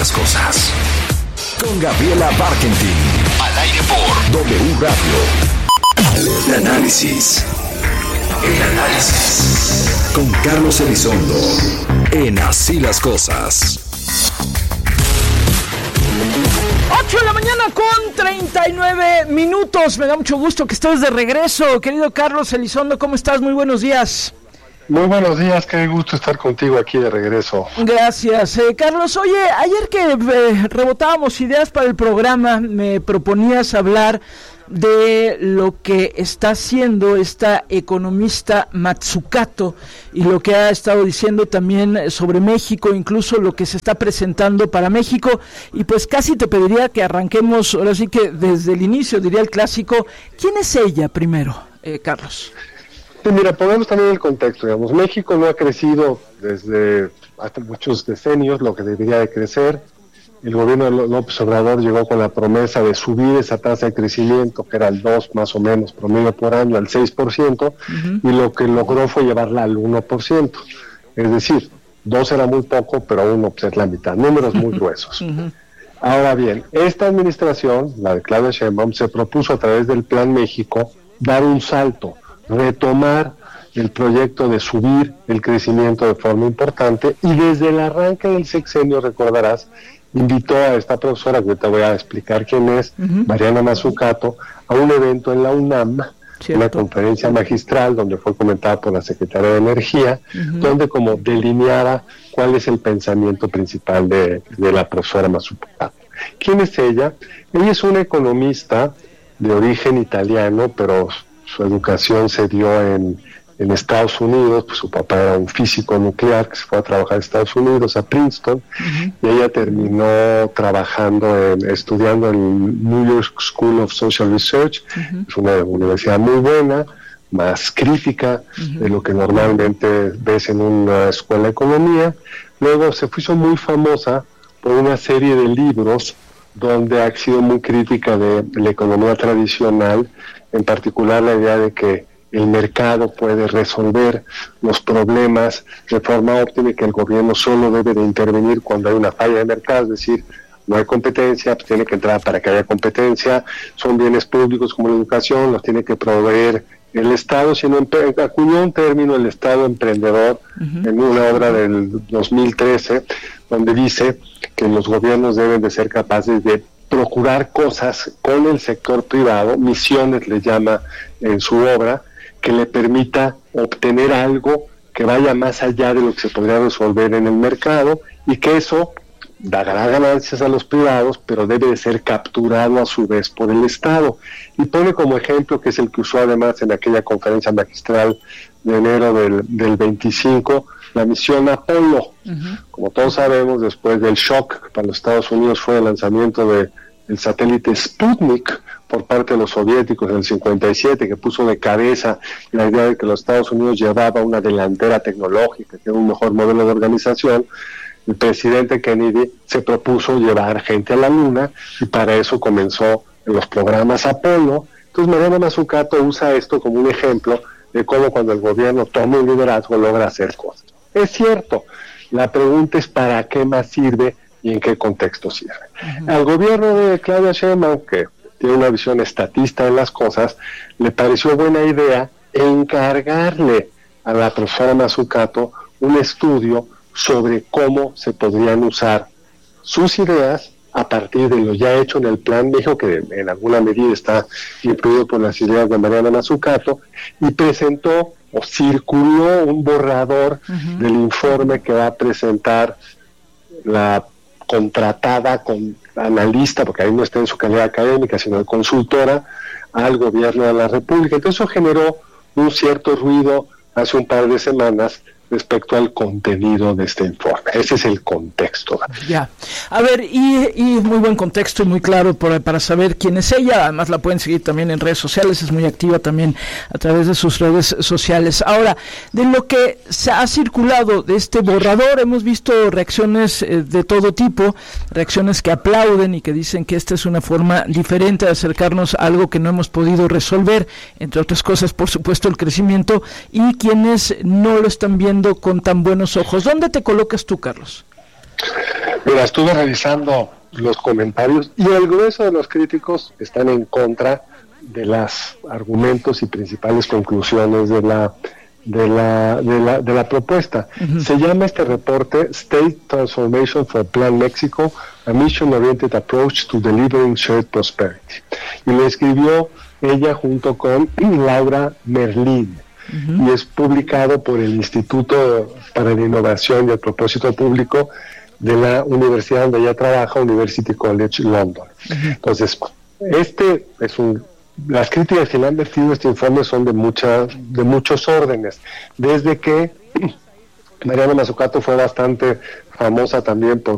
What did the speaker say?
las cosas. Con Gabriela Barkentin. Al aire por W Radio. El análisis. Con Carlos Elizondo. En Así las Cosas. 8 de la mañana con 39 minutos. Me da mucho gusto que estés de regreso, querido Carlos Elizondo. ¿Cómo estás? Muy buenos días. Muy buenos días, qué gusto estar contigo aquí de regreso. Gracias, Carlos. Oye, ayer que rebotábamos ideas para el programa, me proponías hablar de lo que está haciendo esta economista Mazzucato y lo que ha estado diciendo también sobre México, incluso lo que se está presentando para México, y pues casi te pediría que arranquemos, ahora sí que desde el inicio, diría el clásico. ¿Quién es ella primero, Carlos? Sí, mira, ponemos también el contexto, digamos, México no ha crecido desde hace muchos decenios lo que debería de crecer. El gobierno de López Obrador llegó con la promesa de subir esa tasa de crecimiento, que era el 2 más o menos promedio por año, al 6%, y lo que logró fue llevarla al 1%. Es decir, 2 era muy poco, pero 1 pues, es la mitad, números muy gruesos. Ahora bien, esta administración, la de Claudia Sheinbaum, se propuso a través del Plan México dar un salto, retomar el proyecto de subir el crecimiento de forma importante, y desde el arranque del sexenio, recordarás, invitó a esta profesora, que te voy a explicar quién es, Mariana Mazzucato, a un evento en la UNAM, una conferencia magistral donde fue comentada por la Secretaría de Energía, donde como delineaba cuál es el pensamiento principal de la profesora Mazzucato. ¿Quién es ella? Ella es una economista de origen italiano, pero su educación se dio en Estados Unidos, pues su papá era un físico nuclear que se fue a trabajar a Estados Unidos, a Princeton, y ella terminó estudiando en el New York School of Social Research. Es una universidad muy buena, más crítica de lo que normalmente ves en una escuela de economía. Luego se hizo muy famosa por una serie de libros donde ha sido muy crítica de la economía tradicional, en particular la idea de que el mercado puede resolver los problemas de forma óptima y que el gobierno solo debe de intervenir cuando hay una falla de mercado, es decir, no hay competencia, pues tiene que entrar para que haya competencia, son bienes públicos como la educación, los tiene que proveer el Estado, sino acuñó un término el Estado emprendedor en una obra del 2013, donde dice que los gobiernos deben de ser capaces de procurar cosas con el sector privado, misiones le llama en su obra, que le permita obtener algo que vaya más allá de lo que se podría resolver en el mercado, y que eso dará ganancias a los privados, pero debe de ser capturado a su vez por el Estado. Y pone como ejemplo, que es el que usó además en aquella conferencia magistral de enero del 25, la misión Apolo. Como todos sabemos, después del shock que para los Estados Unidos fue el lanzamiento del satélite Sputnik por parte de los soviéticos en el 57, que puso de cabeza la idea de que los Estados Unidos llevaba una delantera tecnológica, que era un mejor modelo de organización, el presidente Kennedy se propuso llevar gente a la Luna, y para eso comenzó en los programas Apolo. Entonces Mariana Mazzucato usa esto como un ejemplo de cómo cuando el gobierno toma un liderazgo logra hacer cosas. Es cierto, la pregunta es ¿para qué más sirve y en qué contexto sirve? Al gobierno de Claudia Sheinbaum, que tiene una visión estatista de las cosas, le pareció buena idea encargarle a la profesora Mazzucato un estudio sobre cómo se podrían usar sus ideas a partir de lo ya hecho en el Plan México, que en alguna medida está influido por las ideas de Mariana Mazzucato, y presentó o circuló un borrador del informe que va a presentar la contratada con analista, porque ahí no está en su calidad académica, sino de consultora, al gobierno de la República. Entonces eso generó un cierto ruido hace un par de semanas respecto al contenido de este informe. Ese es el contexto. Ya. A ver, y muy buen contexto y muy claro para saber quién es ella. Además la pueden seguir también en redes sociales, es muy activa también a través de sus redes sociales. Ahora, de lo que se ha circulado de este borrador, hemos visto reacciones de todo tipo, reacciones que aplauden y que dicen que esta es una forma diferente de acercarnos a algo que no hemos podido resolver, entre otras cosas, por supuesto, el crecimiento, y quienes no lo están viendo con tan buenos ojos. ¿Dónde te colocas tú, Carlos? Mira, estuve revisando los comentarios y el grueso de los críticos están en contra de los argumentos y principales conclusiones de la propuesta. Uh-huh. Se llama este reporte State Transformation for Plan Mexico, a Mission-Oriented Approach to Delivering Shared Prosperity. Y lo escribió ella junto con Laura Merlín. Uh-huh. Y es publicado por el Instituto para la Innovación y el Propósito Público de la universidad donde ella trabaja, University College London. Uh-huh. Entonces, las críticas que le han vertido este informe son de muchos órdenes, desde que Mariana Mazzucato fue bastante famosa también por